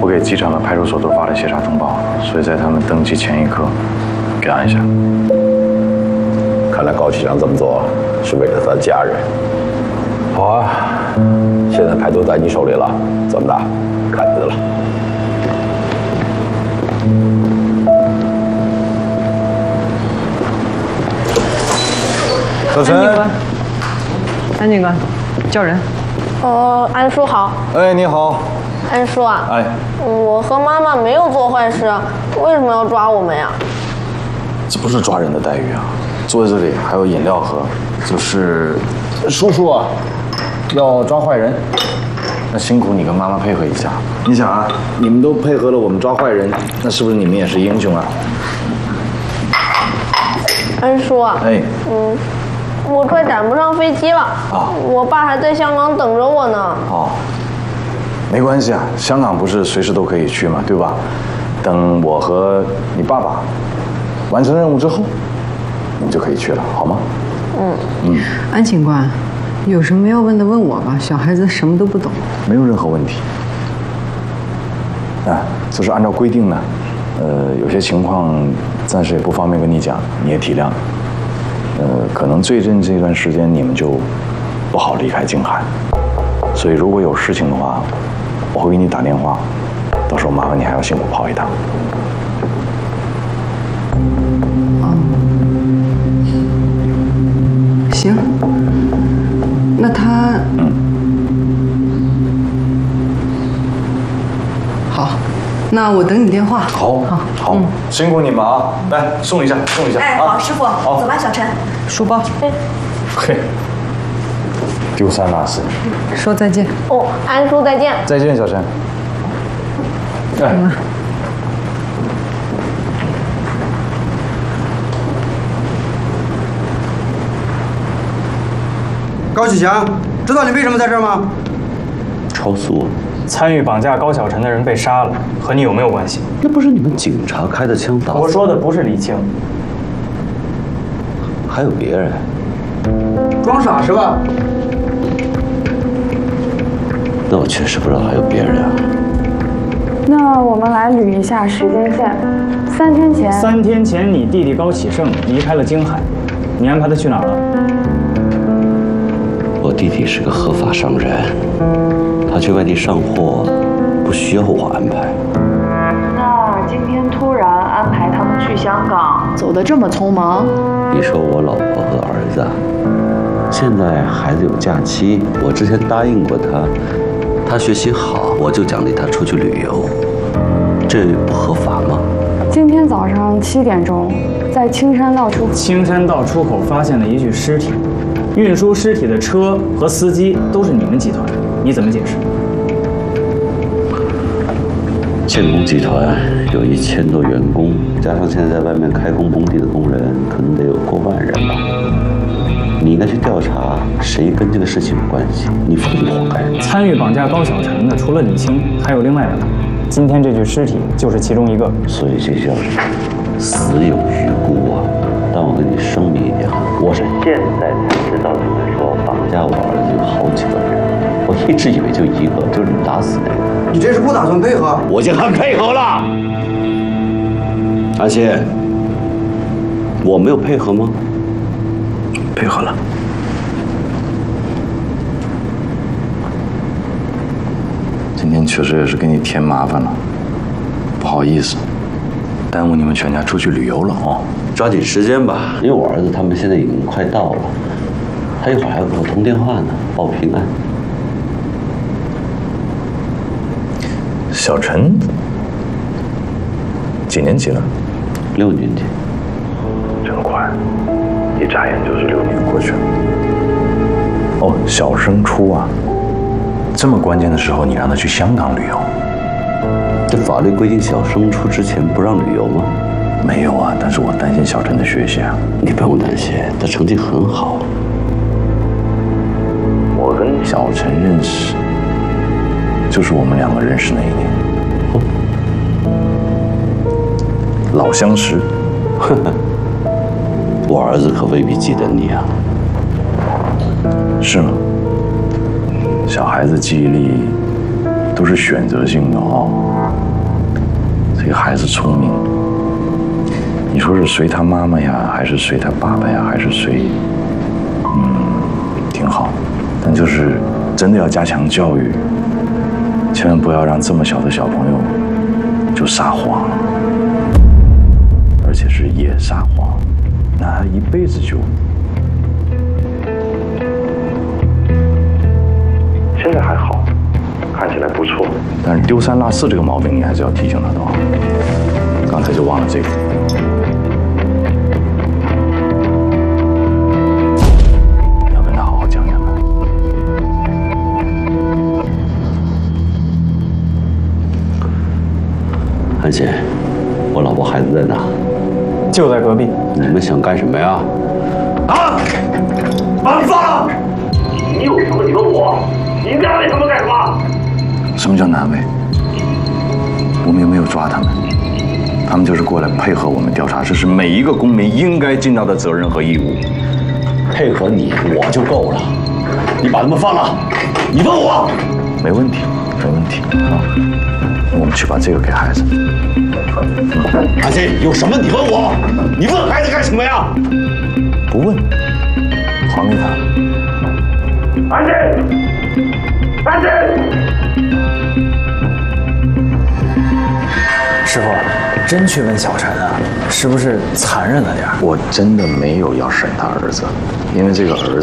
给机场的派出所都发了协查通报，所以在他们登机前一刻给按下。 看来高启强这么做是为了他的家人。好啊，现在牌都在你手里了，怎么的？看你的了。 小陈， 安警官，叫人。 安叔好。 哎，你好。 安叔啊， 哎， 我和妈妈没有做坏事，为什么要抓我们呀？ 这不是抓人的待遇啊！坐在这里还有饮料喝，就是叔叔啊，要抓坏人。那辛苦你跟妈妈配合一下。你想啊，你们都配合了我们抓坏人，那是不是你们也是英雄啊？ 安叔啊， 哎， 我快赶不上飞机了啊！ 我爸还在香港等着我呢。 哦，没关系啊，香港不是随时都可以去嘛，对吧？等我和你爸爸完成任务之后，你们就可以去了，好吗？ 安警官，有什么要问的问我吧，小孩子什么都不懂。 没有任何问题。啊，就是按照规定呢，有些情况暂时也不方便跟你讲，你也体谅。可能最近这段时间你们就不好离开京海，所以如果有事情的话，我会给你打电话，到时候麻烦你还要辛苦跑一趟。 行，那他好，那我等你电话。 好，辛苦你们啊！来送一下，送一下。 哎，好，师傅，走吧，小陈。 书包， 嘿，丢三落四。 说再见。 安叔再见。 再见，小陈。哎。 高启强，知道你为什么在这儿吗？ 超速， 参与绑架高小晨的人被杀了，和你有没有关系？ 那不是你们警察开的枪打死？ 我说的不是李青， 还有别人？ 装傻是吧？ 那我确实不知道还有别人啊。 那我们来捋一下时间线。 3天前，你弟弟高启盛离开了京海，你安排他去哪儿了？ 我弟弟是个合法商人，他去外地上货，不需要我安排。 那今天突然安排他们去香港，走得这么匆忙？ 你说我老婆和儿子，现在孩子有假期，我之前答应过他，他学习好，我就奖励他出去旅游，这不合法吗？ 今天早上7点钟，在青山道出口。 青山道出口发现了一具尸体，运输尸体的车和司机都是你们集团，你怎么解释？ 建工集团有1000多员工，加上现在在外面开工工地的工人，可能得有过万人吧。你应该去调查谁跟这个事情有关系，你否则活该。 参与绑架高小晨的除了李青，还有另外2个。今天这具尸体就是其中一个， 所以这叫死有余辜啊！但我跟你声明一点，我是现在才知道你们说绑架我儿子有好几个人，我一直以为就一个，就是你打死那个。 你这是不打算配合？ 我已经很配合了，阿信，我没有配合吗？ 配合了。今天确实也是给你添麻烦了，不好意思，耽误你们全家出去旅游了哦。 抓紧时间吧，因为我儿子他们现在已经快到了，他一会儿还要跟我通电话呢，报平安。 小陈几年级了 ？6年级。 真快，一眨眼就是6年过去了。哦，小升初啊，这么关键的时候，你让他去香港旅游？ 这法律规定小升初之前不让旅游吗？ 没有啊，但是我担心小陈的学习啊。 你不用担心，他成绩很好。 我跟小陈认识，就是我们2个认识那一年。老相识。 呵呵，我儿子可未必记得你啊。 是吗？小孩子记忆力都是选择性的哦。 个孩子聪明，你说是随他妈妈呀，还是随他爸爸呀，还是随……挺好，但就是真的要加强教育，千万不要让这么小的小朋友就撒谎，而且是也撒谎，那他一辈子就……现在还好，看起来不错，但是丢三落四这个毛病你还是要提醒他的啊。刚才就忘了这个。要跟他好好讲讲的。 安心，我老婆孩子在哪？ 就在隔壁。 你们想干什么呀？ 啊！把你放了！你有什么你问我？你难为他们干什么？ 什么叫难为？我们又没有抓他们，他们就是过来配合我们调查，这是每一个公民应该尽到的责任和义务。 配合你我就够了，你把他们放了。你问我？ 没问题，没问题啊。我们去把这个给孩子。 安心，有什么你问我？你问孩子干什么呀？ 不问，还给他。 安心，安心。 师傅，真去问小陈啊，是不是残忍了点？ 我真的没有要审他儿子，因为这个儿子